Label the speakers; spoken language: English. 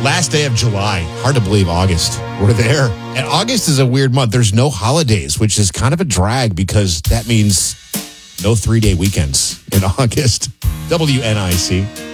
Speaker 1: Last day of July. Hard to believe August. We're there. And August is a weird month. There's no holidays, which is kind of a drag because that means no 3-day weekends in August. WNIC.